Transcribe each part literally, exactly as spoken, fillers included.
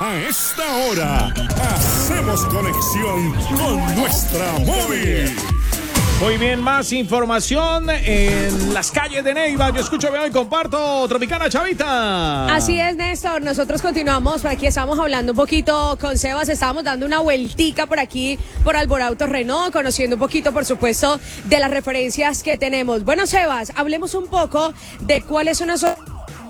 A esta hora, hacemos conexión con nuestra móvil. Muy bien, más información en las calles de Neiva. Yo escucho, veo y comparto Tropicana Chavita. Así es, Néstor. Nosotros continuamos. Por aquí estamos hablando un poquito con Sebas. Estábamos dando una vueltica por aquí, por Alborautos Renault, conociendo un poquito, por supuesto, de las referencias que tenemos. Bueno, Sebas, hablemos un poco de cuáles son esos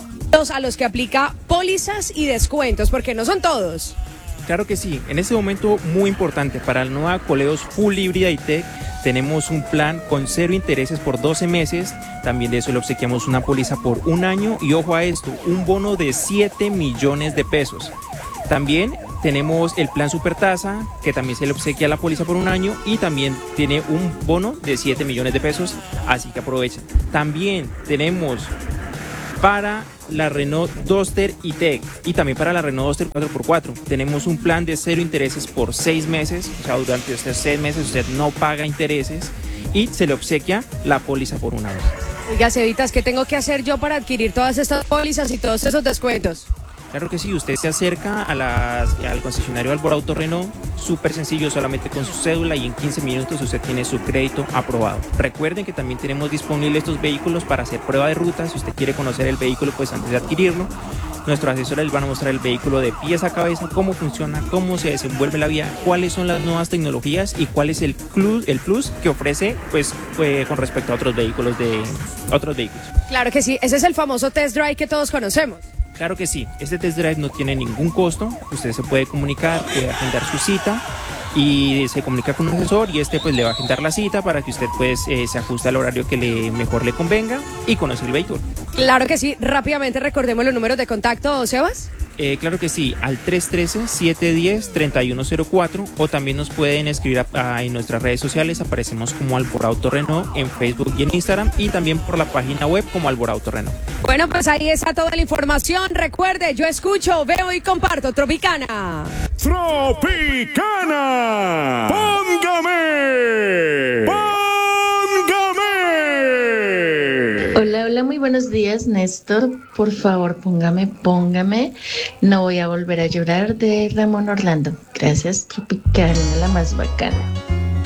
a los que aplica pólizas y descuentos, porque no son todos. Claro que sí. En este momento muy importante para la nueva Coleos Full Híbrida E-Tech tenemos un plan con cero intereses por doce meses. También de eso le obsequiamos una póliza por un año y ojo a esto, un bono de siete millones de pesos. También tenemos el plan Supertasa, que también se le obsequia la póliza por un año y también tiene un bono de siete millones de pesos, así que aprovechen. También tenemos para la Renault Duster E-Tech y también para la Renault Duster cuatro por cuatro. Tenemos un plan de cero intereses por seis meses, o sea, durante estos seis meses usted no paga intereses y se le obsequia la póliza por una vez. Oiga, Cevitas, ¿qué tengo que hacer yo para adquirir todas estas pólizas y todos esos descuentos? Claro que sí, usted se acerca a las, al concesionario Alborautos Renault, súper sencillo, solamente con su cédula y en quince minutos usted tiene su crédito aprobado. Recuerden que también tenemos disponibles estos vehículos para hacer prueba de ruta. Si usted quiere conocer el vehículo, pues antes de adquirirlo, nuestros asesores les van a mostrar el vehículo de pies a cabeza, cómo funciona, cómo se desenvuelve la vía, cuáles son las nuevas tecnologías y cuál es el plus, el plus que ofrece pues, pues con respecto a otros vehículos de otros vehículos. Claro que sí, ese es el famoso test drive que todos conocemos. Claro que sí, este test drive no tiene ningún costo, usted se puede comunicar, puede agendar su cita y se comunica con un asesor y este pues le va a agendar la cita para que usted pues eh, se ajuste al horario que le mejor le convenga y conocer el vehículo. Claro que sí, rápidamente recordemos los números de contacto, Sebas. Eh, claro que sí, al tres uno tres, siete uno cero, tres uno cero cuatro o también nos pueden escribir a, a, en nuestras redes sociales, aparecemos como Alborautos Renault en Facebook y en Instagram y también por la página web como Alborautos Renault. Bueno, pues ahí está toda la información. Recuerde, yo escucho, veo y comparto Tropicana. Tropicana. Póngame. Póngame. Hola, hola, muy buenos días, Néstor. Por favor, póngame, póngame. No voy a volver a llorar de Ramón Orlando. Gracias, Tropicana, la más bacana.